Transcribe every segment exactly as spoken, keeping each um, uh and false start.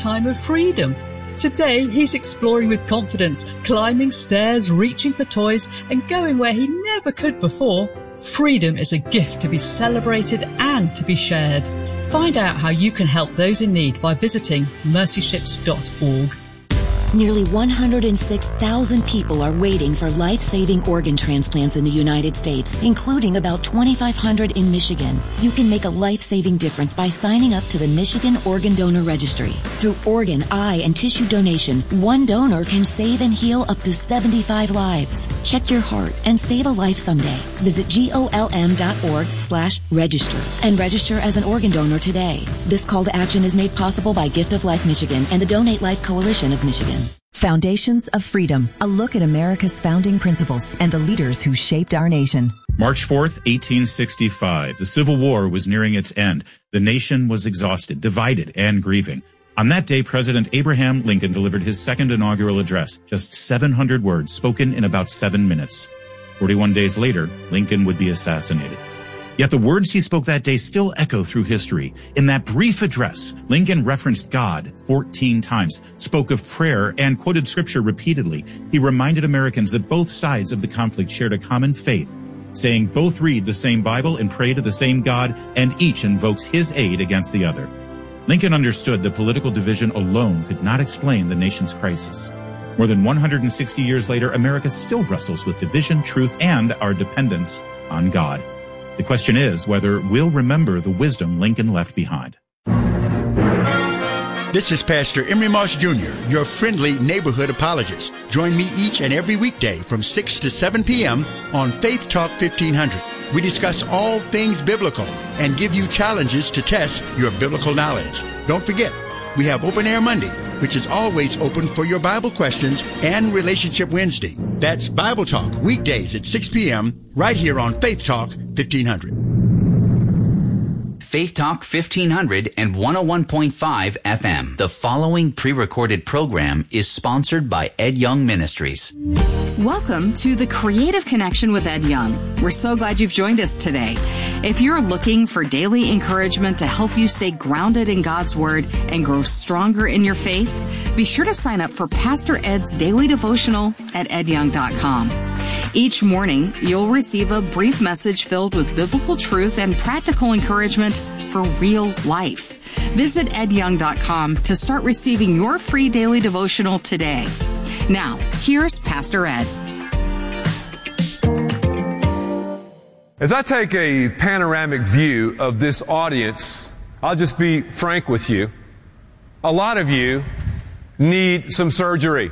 time of freedom. Today, he's exploring with confidence, climbing stairs, reaching for toys, and going where he never could before. Freedom is a gift to be celebrated and to be shared. Find out how you can help those in need by visiting mercy ships dot org. Nearly one hundred six thousand people are waiting for life-saving organ transplants in the United States, including about twenty-five hundred in Michigan. You can make a life-saving difference by signing up to the Michigan Organ Donor Registry. Through organ, eye, and tissue donation, one donor can save and heal up to seventy-five lives. Check your heart and save a life someday. Visit golm dot org slash register and register as an organ donor today. This call to action is made possible by Gift of Life Michigan and the Donate Life Coalition of Michigan. Foundations of Freedom, a look at America's founding principles and the leaders who shaped our nation. March fourth, eighteen sixty-five. The Civil War was nearing its end. The nation was exhausted, divided, and grieving. On that day, President Abraham Lincoln delivered his second inaugural address, just seven hundred words spoken in about seven minutes. forty-one days later, Lincoln would be assassinated. Yet the words he spoke that day still echo through history. In that brief address, Lincoln referenced God fourteen times, spoke of prayer, and quoted scripture repeatedly. He reminded Americans that both sides of the conflict shared a common faith, saying both read the same Bible and pray to the same God, and each invokes his aid against the other. Lincoln understood that political division alone could not explain the nation's crisis. More than one hundred sixty years later, America still wrestles with division, truth, and our dependence on God. The question is whether we'll remember the wisdom Lincoln left behind. This is Pastor Emery Moss Junior, your friendly neighborhood apologist. Join me each and every weekday from six to seven p.m. on Faith Talk fifteen hundred. We discuss all things biblical and give you challenges to test your biblical knowledge. Don't forget, we have Open Air Monday, which is always open for your Bible questions, and Relationship Wednesday. That's Bible Talk, weekdays at six p.m. right here on Faith Talk fifteen hundred. Faith Talk fifteen hundred and one oh one point five F M. The following pre-recorded program is sponsored by Ed Young Ministries. Welcome to The Creative Connection with Ed Young. We're so glad you've joined us today. If you're looking for daily encouragement to help you stay grounded in God's Word and grow stronger in your faith, be sure to sign up for Pastor Ed's daily devotional at ed young dot com. Each morning, you'll receive a brief message filled with biblical truth and practical encouragement for real life. Visit ed young dot com to start receiving your free daily devotional today. Now, here's Pastor Ed. As I take a panoramic view of this audience, I'll just be frank with you. A lot of you need some surgery.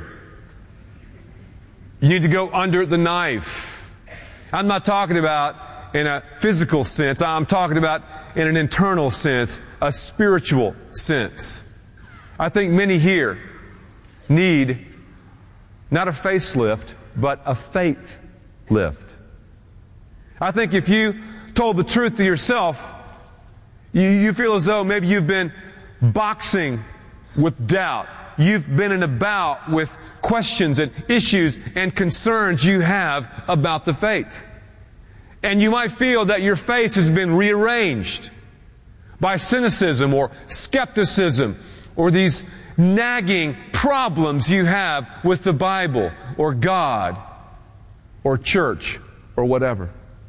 You need to go under the knife. I'm not talking about in a physical sense. I'm talking about in an internal sense, a spiritual sense. I think many here need not a facelift, but a faith lift. I think if you told the truth to yourself, you, you feel as though maybe you've been boxing with doubt. You've been in a bout with questions and issues and concerns you have about the faith. And you might feel that your face has been rearranged by cynicism or skepticism or these nagging problems you have with the Bible or God or church or whatever.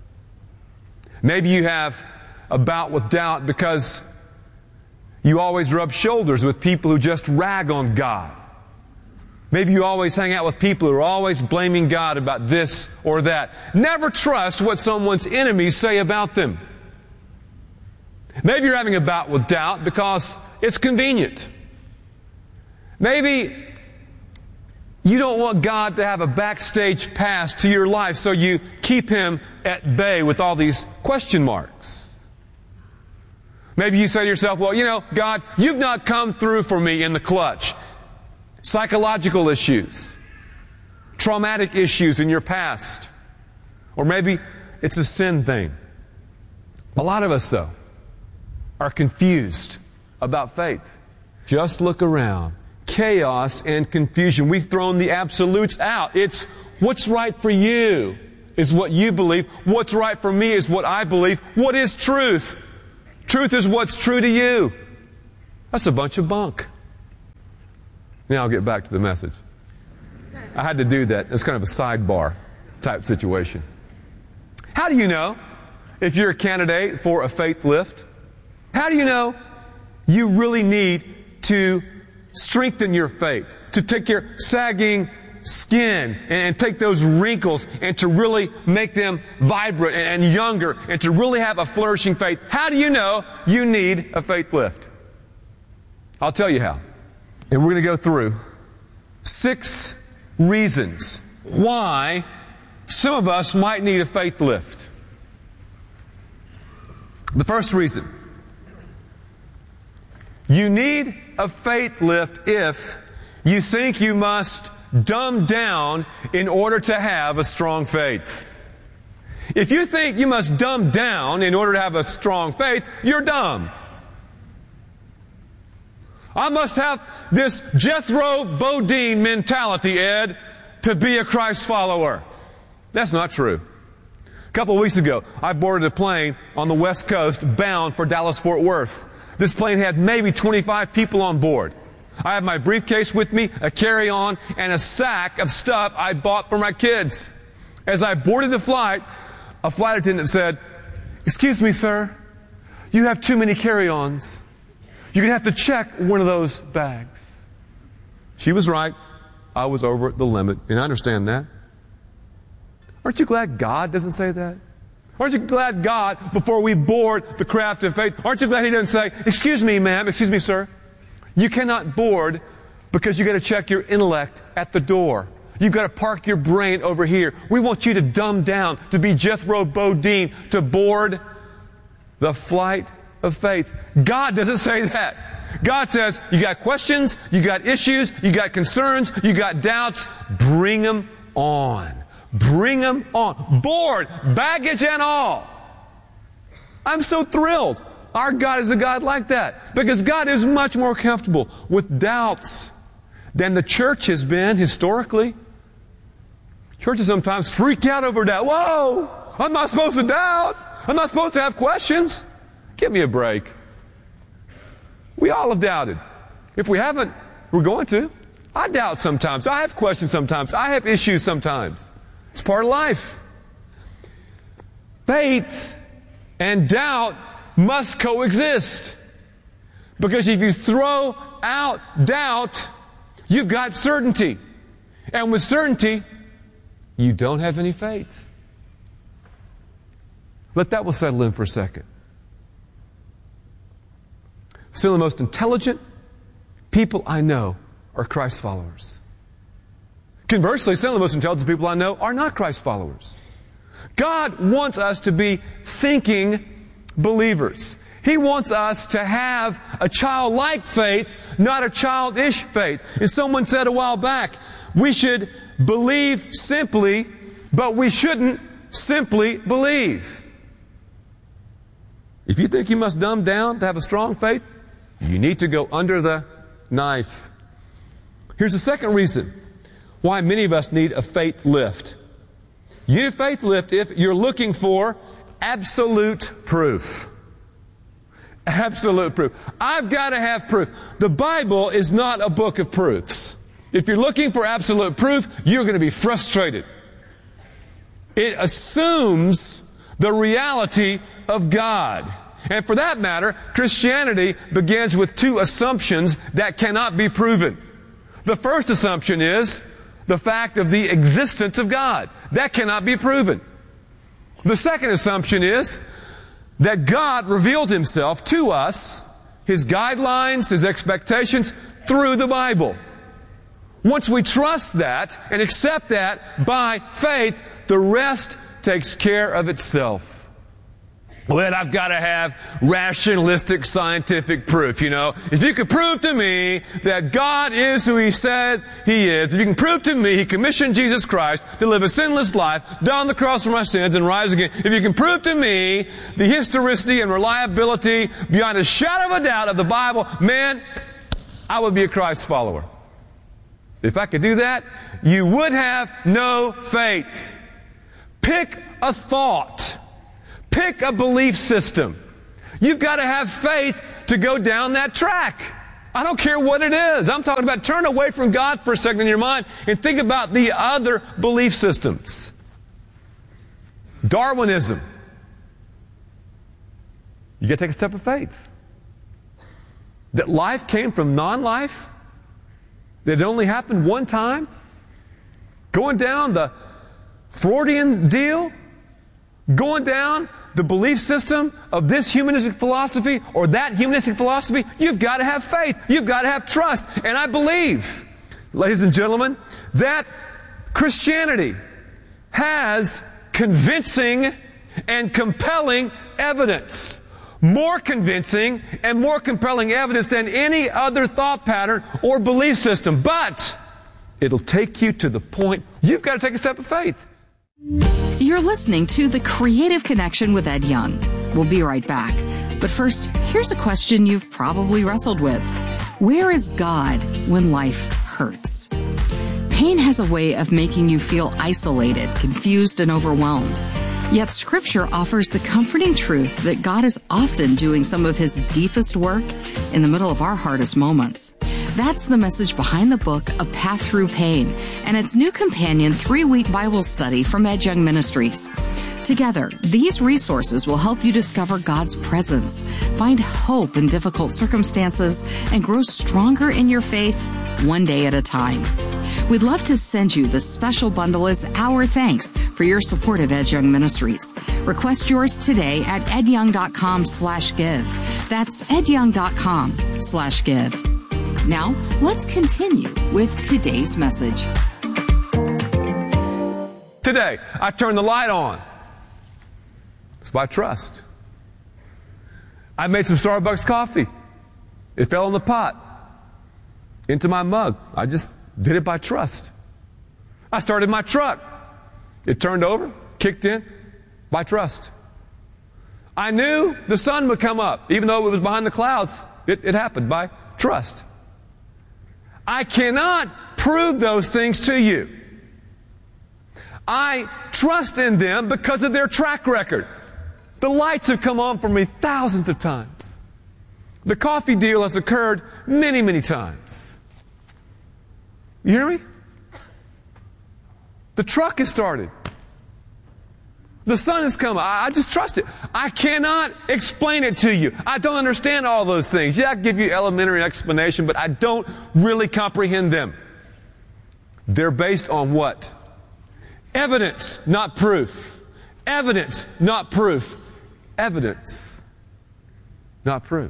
Maybe you have a bout with doubt because you always rub shoulders with people who just rag on God. Maybe you always hang out with people who are always blaming God about this or that. Never trust what someone's enemies say about them. Maybe you're having a bout with doubt because it's convenient. Maybe you don't want God to have a backstage pass to your life, so you keep Him at bay with all these question marks. Maybe you say to yourself, well, you know, God, you've not come through for me in the clutch. Psychological issues, traumatic issues in your past. Or maybe it's a sin thing. A lot of us, though, are confused about faith. Just look around. Chaos and confusion. We've thrown the absolutes out. It's what's right for you is what you believe. What's right for me is what I believe. What is truth? Truth is what's true to you. That's a bunch of bunk. Now I'll get back to the message. I had to do that. It's kind of a sidebar type situation. How do you know if you're a candidate for a faith lift? How do you know you really need to strengthen your faith, to take your sagging skin and take those wrinkles and to really make them vibrant and younger and to really have a flourishing faith? How do you know you need a faith lift? I'll tell you how. And we're going to go through six reasons why some of us might need a faith lift. The first reason. You need a faith lift if you think you must dumb down in order to have a strong faith. If you think you must dumb down in order to have a strong faith, you're dumb. I must have this Jethro Bodine mentality, Ed, to be a Christ follower. That's not true. A couple of weeks ago, I boarded a plane on the West Coast bound for Dallas-Fort Worth. This plane had maybe twenty-five people on board. I have my briefcase with me, a carry-on, and a sack of stuff I bought for my kids. As I boarded the flight, a flight attendant said, "Excuse me, sir, you have too many carry-ons. You're going to have to check one of those bags." She was right. I was over the limit, and I understand that. Aren't you glad God doesn't say that? Aren't you glad God, before we board the craft of faith, aren't you glad He doesn't say, "Excuse me, ma'am, excuse me, sir, you cannot board because you've got to check your intellect at the door. You've got to park your brain over here. We want you to dumb down, to be Jethro Bodine, to board the flight of faith." God doesn't say that. God says, you got questions, you got issues, you got concerns, you got doubts, bring them on. Bring them on. Board, baggage and all. I'm so thrilled. Our God is a God like that. Because God is much more comfortable with doubts than the church has been historically. Churches sometimes freak out over doubt. Whoa! I'm not supposed to doubt. I'm not supposed to have questions. Give me a break. We all have doubted. If we haven't, we're going to. I doubt sometimes. I have questions sometimes. I have issues sometimes. It's part of life. Faith and doubt must coexist. Because if you throw out doubt, you've got certainty. And with certainty, you don't have any faith. Let that one settle in for a second. Some of the most intelligent people I know are Christ followers. Conversely, some of the most intelligent people I know are not Christ followers. God wants us to be thinking believers. He wants us to have a childlike faith, not a childish faith. As someone said a while back, we should believe simply, but we shouldn't simply believe. If you think you must dumb down to have a strong faith, you need to go under the knife. Here's the second reason why many of us need a faith lift. You need a faith lift if you're looking for absolute proof. Absolute proof. I've got to have proof. The Bible is not a book of proofs. If you're looking for absolute proof, you're going to be frustrated. It assumes the reality of God. And for that matter, Christianity begins with two assumptions that cannot be proven. The first assumption is the fact of the existence of God. That cannot be proven. The second assumption is that God revealed Himself to us, His guidelines, His expectations, through the Bible. Once we trust that and accept that by faith, the rest takes care of itself. Well, I've got to have rationalistic scientific proof, you know. If you could prove to me that God is who He said He is, if you can prove to me He commissioned Jesus Christ to live a sinless life, die on the cross for my sins, and rise again, if you can prove to me the historicity and reliability beyond a shadow of a doubt of the Bible, man, I would be a Christ follower. If I could do that, you would have no faith. Pick a thought. Pick a belief system. You've got to have faith to go down that track. I don't care what it is. I'm talking about turn away from God for a second in your mind and think about the other belief systems. Darwinism. You got to take a step of faith. That life came from non-life. That it only happened one time. Going down the Freudian deal. Going down the belief system of this humanistic philosophy or that humanistic philosophy. You've got to have faith. You've got to have trust. And I believe, ladies and gentlemen, that Christianity has convincing and compelling evidence. More convincing and more compelling evidence than any other thought pattern or belief system. But it'll take you to the point you've got to take a step of faith. You're listening to The Creative Connection with Ed Young. We'll be right back. But first, here's a question you've probably wrestled with. Where is God when life hurts? Pain has a way of making you feel isolated, confused, and overwhelmed. Yet Scripture offers the comforting truth that God is often doing some of His deepest work in the middle of our hardest moments. That's the message behind the book, A Path Through Pain, and its new companion three-week Bible study from Ed Young Ministries. Together, these resources will help you discover God's presence, find hope in difficult circumstances, and grow stronger in your faith one day at a time. We'd love to send you the special bundle as our thanks for your support of Ed Young Ministries. Request yours today at edyoung.com slash give. That's edyoung.com slash give. Now, let's continue with today's message. Today, I turned the light on. It's by trust. I made some Starbucks coffee. It fell in the pot, into my mug. I just did it by trust. I started my truck. It turned over, kicked in, by trust. I knew the sun would come up. Even though it was behind the clouds, it, it happened by trust. I cannot prove those things to you. I trust in them because of their track record. The lights have come on for me thousands of times. The coffee deal has occurred many, many times. You hear me? The truck has started. The sun has come. I, I just trust it. I cannot explain it to you. I don't understand all those things. Yeah, I give you elementary explanation, but I don't really comprehend them. They're based on what? Evidence, not proof. Evidence, not proof. Evidence, not proof.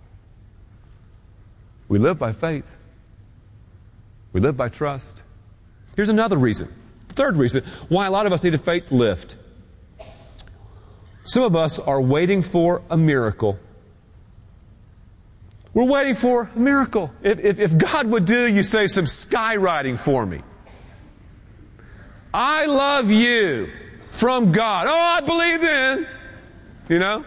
We live by faith. We live by trust. Here's another reason. The third reason why a lot of us need a faith lift. Some of us are waiting for a miracle. We're waiting for a miracle. If, if, if God would do, you say, some skywriting for me. I love you from God. Oh, I believe in. You know?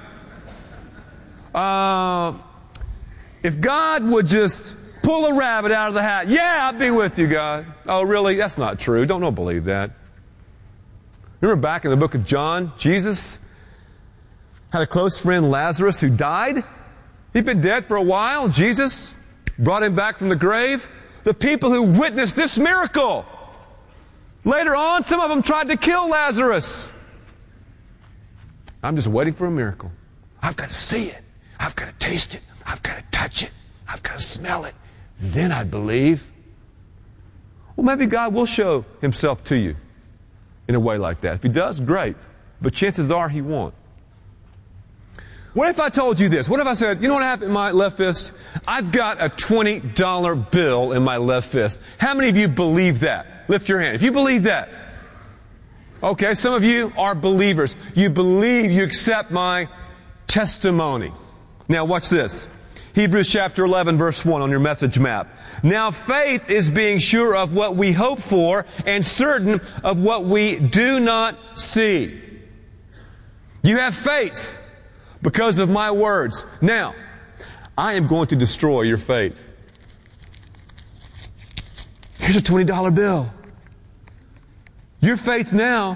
Uh, if God would just pull a rabbit out of the hat, yeah, I'll be with you, God. Oh, really? That's not true. Don't, don't believe that. Remember back in the book of John, Jesus had a close friend, Lazarus, who died. He'd been dead for a while. Jesus brought him back from the grave. The people who witnessed this miracle. Later on, some of them tried to kill Lazarus. I'm just waiting for a miracle. I've got to see it. I've got to taste it. I've got to touch it. I've got to smell it. Then I believe. Well, maybe God will show Himself to you in a way like that. If He does, great. But chances are He won't. What if I told you this? What if I said, you know what happened in my left fist? I've got a twenty dollar bill in my left fist. How many of you believe that? Lift your hand. If you believe that. Okay, some of you are believers. You believe, you accept my testimony. Now watch this. Hebrews chapter eleven verse one on your message map. Now faith is being sure of what we hope for and certain of what we do not see. You have faith because of my words. Now, I am going to destroy your faith. Here's a twenty dollar bill. Your faith now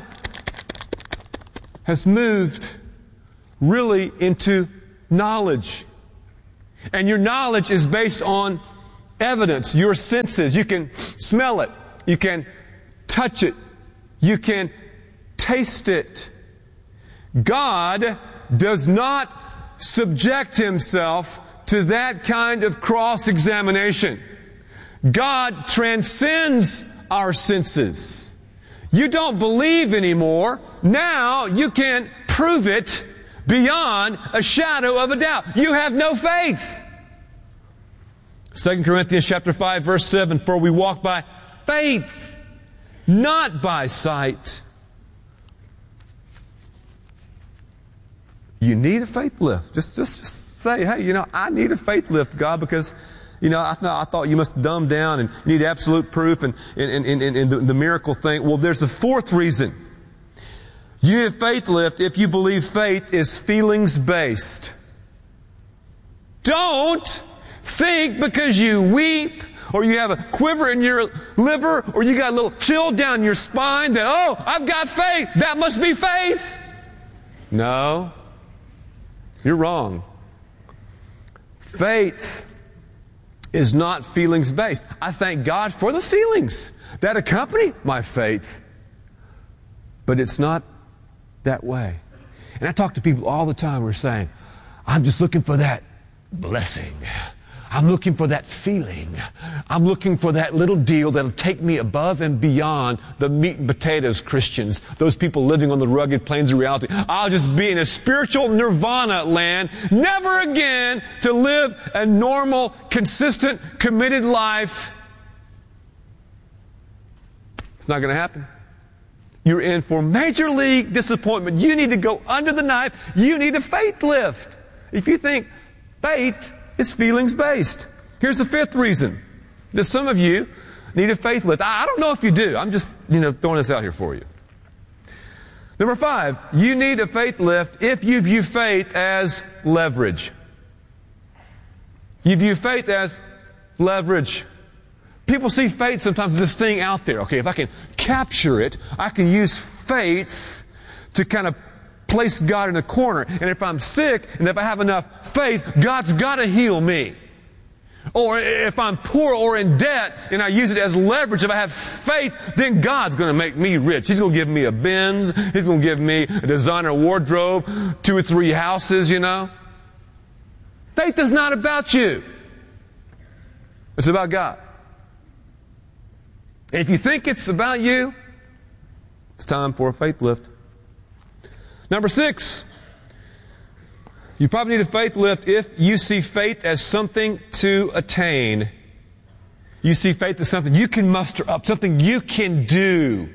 has moved really into knowledge. And your knowledge is based on evidence, your senses. You can smell it. You can touch it. You can taste it. God does not subject himself to that kind of cross-examination. God transcends our senses. You don't believe anymore. Now you can prove it beyond a shadow of a doubt. You have no faith. Second Corinthians chapter five, verse seven, for we walk by faith, not by sight. You need a faith lift. Just, just, just say, hey, you know, I need a faith lift, God, because, you know, I, th- I thought you must dumb down and need absolute proof and, and, and, and, and the, the miracle thing. Well, there's a fourth reason. You need a faith lift if you believe faith is feelings based. Don't think because you weep or you have a quiver in your liver or you got a little chill down your spine that, oh, I've got faith. That must be faith. No. You're wrong. Faith is not feelings based. I thank God for the feelings that accompany my faith. But it's not that way. And I talk to people all the time who are saying, I'm just looking for that blessing. I'm looking for that feeling. I'm looking for that little deal that'll take me above and beyond the meat and potatoes Christians, those people living on the rugged plains of reality. I'll just be in a spiritual nirvana land, never again to live a normal, consistent, committed life. It's not going to happen. You're in for major league disappointment. You need to go under the knife. You need a faith lift. If you think faith is feelings based. Here's the fifth reason that some of you need a faith lift. I don't know if you do. I'm just, you know, throwing this out here for you. Number five, you need a faith lift if you view faith as leverage. You view faith as leverage. People see faith sometimes as this thing out there. Okay, if I can capture it, I can use faith to kind of place God in a corner. And if I'm sick and if I have enough faith, God's got to heal me. Or if I'm poor or in debt and I use it as leverage, if I have faith, then God's going to make me rich. He's going to give me a Benz. He's going to give me a designer wardrobe, two or three houses, you know. Faith is not about you. It's about God. And if you think it's about you, it's time for a faith lift. Number six, you probably need a faith lift if you see faith as something to attain. You see faith as something you can muster up, something you can do.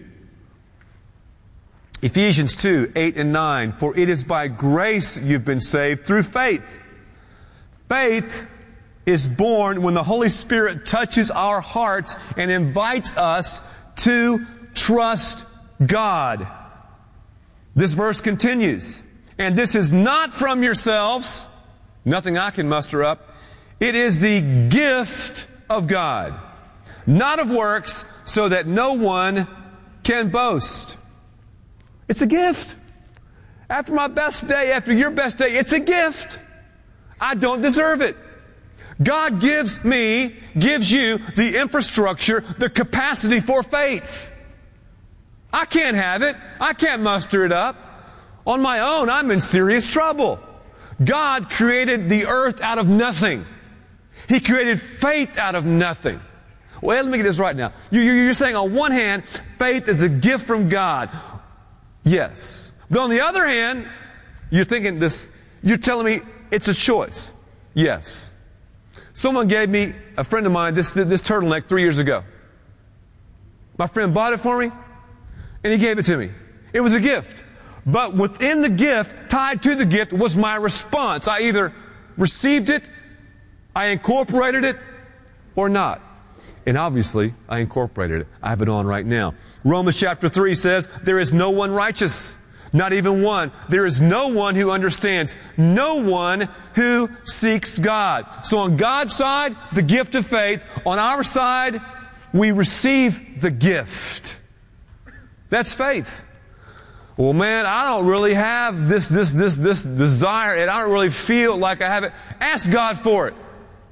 Ephesians two, eight and nine, for it is by grace you've been saved through faith. Faith is born when the Holy Spirit touches our hearts and invites us to trust God. This verse continues, and this is not from yourselves, nothing I can muster up. It is the gift of God, not of works, so that no one can boast. It's a gift. After my best day, after your best day, it's a gift. I don't deserve it. God gives me, gives you the infrastructure, the capacity for faith. I can't have it. I can't muster it up. On my own, I'm in serious trouble. God created the earth out of nothing. He created faith out of nothing. Well, let me get this right now. You're saying on one hand, faith is a gift from God. Yes. But on the other hand, you're thinking this, you're telling me it's a choice. Yes. Someone gave me, a friend of mine, this, this turtleneck three years ago. My friend bought it for me, and he gave it to me. It was a gift. But within the gift, tied to the gift, was my response. I either received it, I incorporated it, or not. And obviously, I incorporated it. I have it on right now. Romans chapter three says, there is no one righteous. Not even one. There is no one who understands. No one who seeks God. So on God's side, the gift of faith. On our side, we receive the gift. That's faith. Well, man, I don't really have this, this, this, this desire, and I don't really feel like I have it. Ask God for it.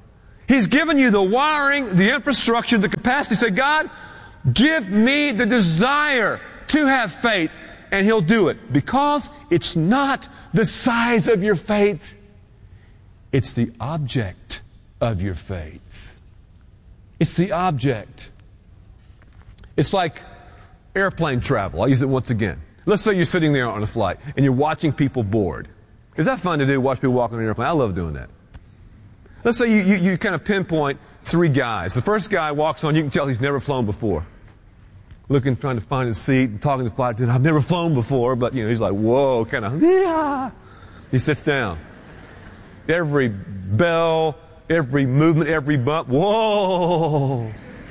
He's given you the wiring, the infrastructure, the capacity. Say, God, give me the desire to have faith, and He'll do it. Because it's not the size of your faith, it's the object of your faith. It's the object. It's like airplane travel. I'll use it once again. Let's say you're sitting there on a flight and you're watching people board. Is that fun to do, watch people walk on an airplane? I love doing that. Let's say you, you, you kind of pinpoint three guys. The first guy walks on, you can tell he's never flown before. Looking, trying to find his seat, and talking to the flight attendant. I've never flown before, but you know, he's like, whoa, kind of, yeah. He sits down. Every bell, every movement, every bump, whoa.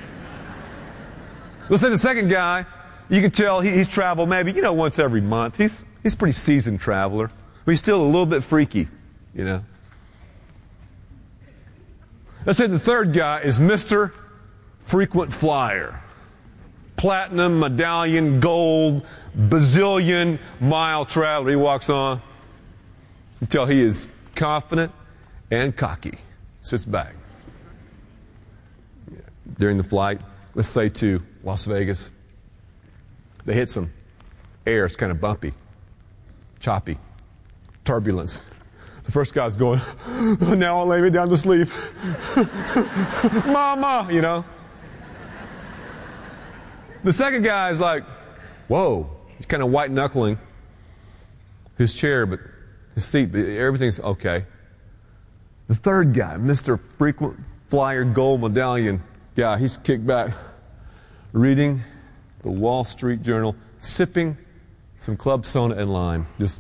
Let's say the second guy, you can tell he, he's traveled maybe, you know, once every month. He's, he's a pretty seasoned traveler. But he's still a little bit freaky, you know. Let's say the third guy is Mister Frequent Flyer. Platinum, medallion, gold, bazillion mile traveler. He walks on. You tell he is confident and cocky. Sits back. During the flight, let's say to Las Vegas, they hit some air. It's kind of bumpy, choppy, turbulence. The first guy's going, now I'll lay me down to sleep. Mama, you know. The second guy is like, whoa. He's kind of white-knuckling his chair, but his seat, but everything's okay. The third guy, Mister Frequent Flyer Gold Medallion guy, he's kicked back, reading the Wall Street Journal, sipping some club soda and lime. Just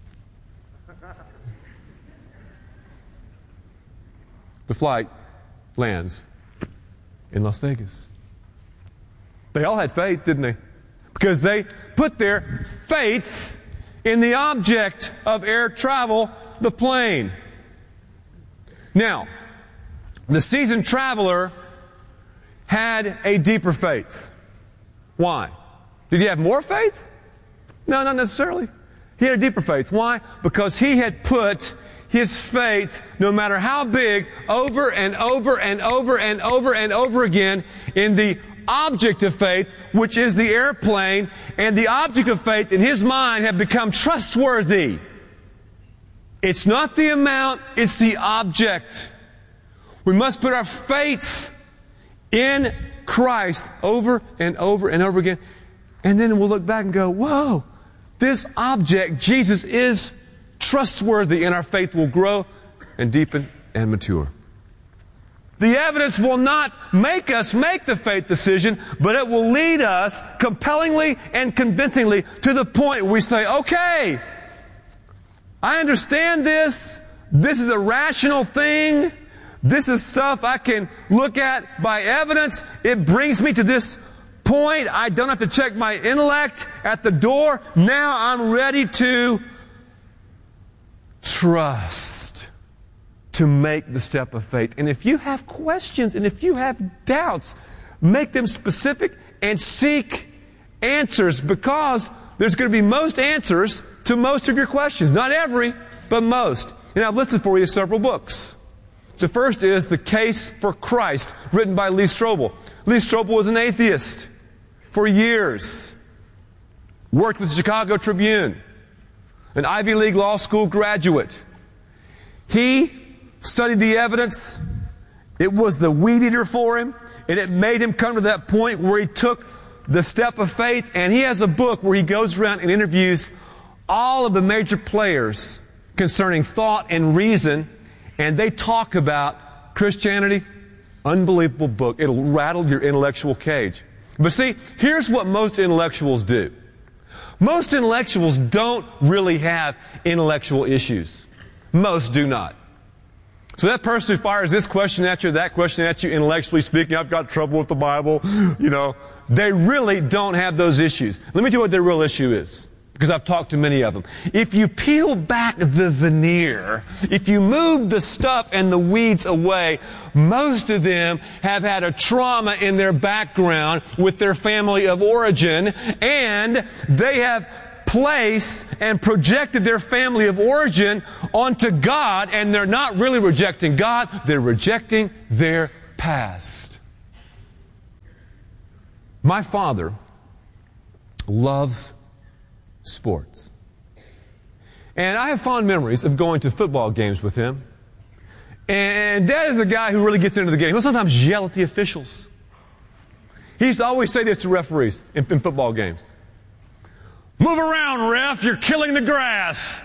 the flight lands in Las Vegas. They all had faith, didn't they? Because they put their faith in the object of air travel, the plane. Now, the seasoned traveler had a deeper faith. Why? Did he have more faith? No, not necessarily. He had a deeper faith. Why? Because he had put his faith, no matter how big, over and over and over and over and over again in the object of faith, which is the airplane, and the object of faith in his mind had become trustworthy. It's not the amount, it's the object. We must put our faith in Christ over and over and over again, and then we'll look back and go, whoa, this object, Jesus, is trustworthy, and our faith will grow and deepen and mature. The evidence will not make us make the faith decision, but it will lead us compellingly and convincingly to the point where we say, okay, I understand this. This is a rational thing. This is stuff I can look at by evidence. It brings me to this point. I don't have to check my intellect at the door. Now I'm ready to trust, to make the step of faith. And if you have questions and if you have doubts, make them specific and seek answers, because there's going to be most answers to most of your questions. Not every, but most. And I've listed for you several books. The first is The Case for Christ, written by Lee Strobel. Lee Strobel was an atheist for years. Worked with the Chicago Tribune, an Ivy League law school graduate. He studied the evidence. It was the weed eater for him, and it made him come to that point where he took the step of faith. And he has a book where he goes around and interviews all of the major players concerning thought and reason, and they talk about Christianity. Unbelievable book. It'll rattle your intellectual cage. But see, here's what most intellectuals do. Most intellectuals don't really have intellectual issues. Most do not. So that person who fires this question at you, that question at you, intellectually speaking, I've got trouble with the Bible, you know, they really don't have those issues. Let me tell you what their real issue is, because I've talked to many of them. If you peel back the veneer, if you move the stuff and the weeds away, most of them have had a trauma in their background with their family of origin, and they have placed and projected their family of origin onto God, and they're not really rejecting God, they're rejecting their past. My father loves sports. And I have fond memories of going to football games with him. And Dad is a guy who really gets into the game. He'll sometimes yell at the officials. He used to always say this to referees in, in football games. Move around, ref, you're killing the grass.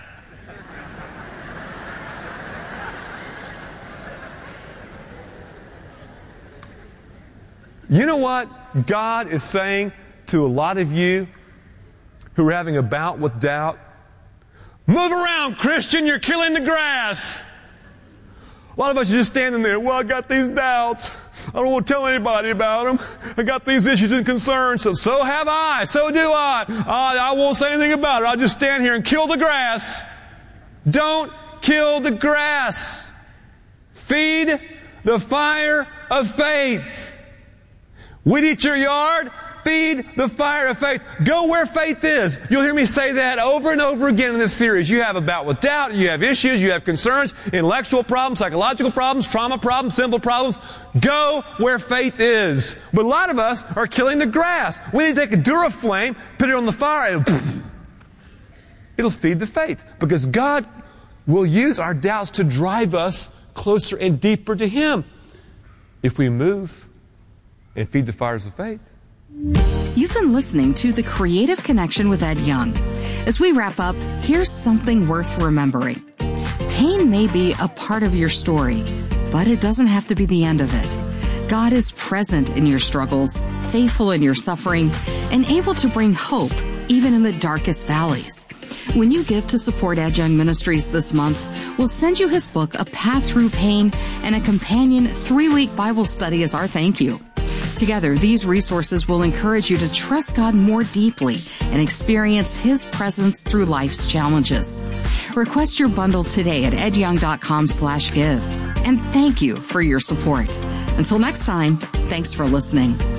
You know what God is saying to a lot of you who are having a bout with doubt? Move around, Christian, you're killing the grass. A lot of us are just standing there, well, I got these doubts. I don't want to tell anybody about them. I got these issues and concerns, so so have I, so do I. I, I won't say anything about it. I'll just stand here and kill the grass. Don't kill the grass. Feed the fire of faith. Weed eat your yard, feed the fire of faith. Go where faith is. You'll hear me say that over and over again in this series. You have a bout with doubt, you have issues, you have concerns, intellectual problems, psychological problems, trauma problems, simple problems. Go where faith is. But a lot of us are killing the grass. We need to take a Duraflame, put it on the fire, and poof, it'll feed the faith. Because God will use our doubts to drive us closer and deeper to Him if we move and feed the fires of faith. You've been listening to The Creative Connection with Ed Young. As we wrap up, here's something worth remembering. Pain may be a part of your story, but it doesn't have to be the end of it. God is present in your struggles, faithful in your suffering, and able to bring hope even in the darkest valleys. When you give to support Ed Young Ministries this month, we'll send you his book, A Path Through Pain, and a companion three-week Bible study as our thank you. Together, these resources will encourage you to trust God more deeply and experience His presence through life's challenges. Request your bundle today at edyoung.com slash give. And thank you for your support. Until next time, thanks for listening.